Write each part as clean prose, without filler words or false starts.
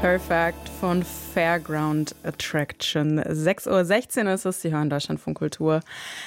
Perfect von Fairground Attraction. 6:16 Uhr ist es, Sie hören Deutschlandfunk Kultur.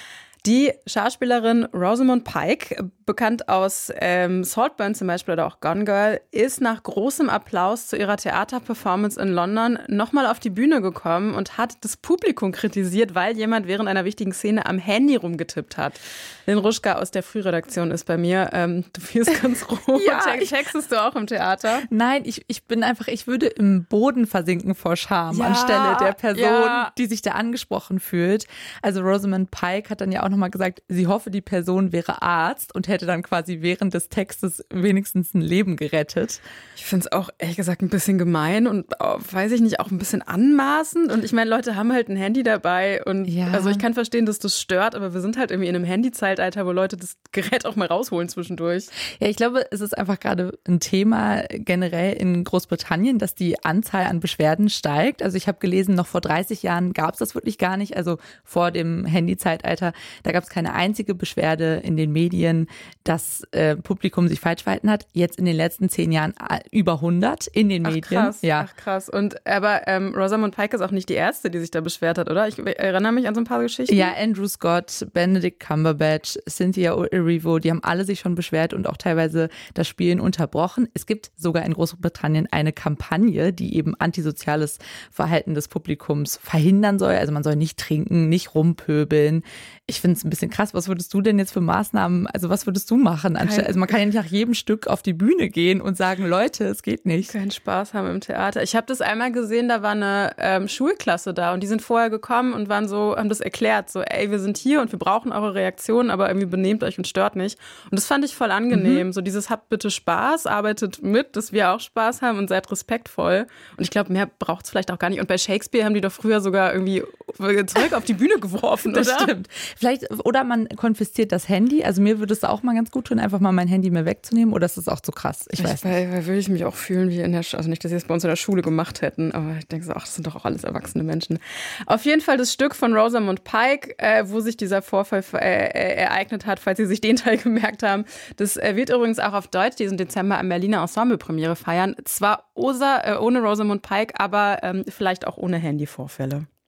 Die Schauspielerin Rosamund Pike, bekannt aus Saltburn zum Beispiel oder auch Gone Girl, ist nach großem Applaus zu ihrer Theaterperformance in London nochmal auf die Bühne gekommen und hat das Publikum kritisiert, weil jemand während einer wichtigen Szene am Handy rumgetippt hat. Lynn Ruschka aus der Frühredaktion ist bei mir. Du fühlst ganz rot. Ja, Textest du auch im Theater? Nein, ich würde im Boden versinken vor Scham anstelle der Person, die sich da angesprochen fühlt. Also Rosamund Pike hat dann ja auch nochmal gesagt, sie hoffe, die Person wäre Arzt und hätte dann quasi während des Textes wenigstens ein Leben gerettet. Ich finde es auch ehrlich gesagt ein bisschen gemein und weiß ich nicht, auch ein bisschen anmaßend. Und ich meine, Leute haben halt ein Handy dabei und also ich kann verstehen, dass das stört, aber wir sind halt irgendwie in einem Handy-Zeitalter, wo Leute das Gerät auch mal rausholen zwischendurch. Ja, ich glaube, es ist einfach gerade ein Thema generell in Großbritannien, dass die Anzahl an Beschwerden steigt. Also ich habe gelesen, noch vor 30 Jahren gab es das wirklich gar nicht, also vor dem Handy-Zeitalter. Da gab es keine einzige Beschwerde in den Medien, dass Publikum sich falsch verhalten hat. Jetzt in den letzten 10 Jahren über 100 in den Medien. Krass, ja. Ach krass. Aber Rosamund Pike ist auch nicht die Erste, die sich da beschwert hat, oder? Ich erinnere mich an so ein paar Geschichten. Ja, Andrew Scott, Benedict Cumberbatch, Cynthia Erivo, die haben alle sich schon beschwert und auch teilweise das Spielen unterbrochen. Es gibt sogar in Großbritannien eine Kampagne, die eben antisoziales Verhalten des Publikums verhindern soll. Also man soll nicht trinken, nicht rumpöbeln. Ich finde es ein bisschen krass. Was würdest du denn jetzt für Maßnahmen, also was würdest du machen? Also man kann ja nicht nach jedem Stück auf die Bühne gehen und sagen, Leute, es geht nicht. Keinen Spaß haben im Theater. Ich habe das einmal gesehen, da war eine Schulklasse da und die sind vorher gekommen und haben das erklärt, so ey, wir sind hier und wir brauchen eure Reaktionen, aber irgendwie benehmt euch und stört nicht. Und das fand ich voll angenehm. So dieses habt bitte Spaß, arbeitet mit, dass wir auch Spaß haben und seid respektvoll. Und ich glaube, mehr braucht es vielleicht auch gar nicht. Und bei Shakespeare haben die doch früher sogar irgendwie Zeug auf die Bühne geworfen, oder? Das stimmt. Vielleicht, oder man konfisziert das Handy. Also mir würde es auch mal ganz gut tun, einfach mal mein Handy mir wegzunehmen. Oder ist das auch zu krass? Ich weiß nicht. Weil würde ich mich auch fühlen wie also nicht, dass sie es bei uns in der Schule gemacht hätten, aber ich denke so, ach, das sind doch auch alles erwachsene Menschen. Auf jeden Fall das Stück von Rosamund Pike, wo sich dieser Vorfall ereignet hat, falls Sie sich den Teil gemerkt haben. Das wird übrigens auch auf Deutsch diesen Dezember am Berliner Ensemble-Premiere feiern. Zwar ohne Rosamund Pike, aber vielleicht auch ohne Handyvorfälle.